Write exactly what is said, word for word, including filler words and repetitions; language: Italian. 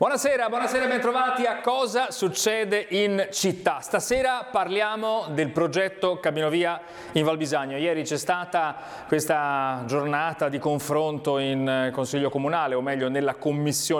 Buonasera, buonasera e bentrovati a Cosa succede in città. Stasera parliamo del progetto Cambinovia in Val Bisagno. Ieri c'è stata questa giornata di confronto in Consiglio Comunale, o meglio nella Commissione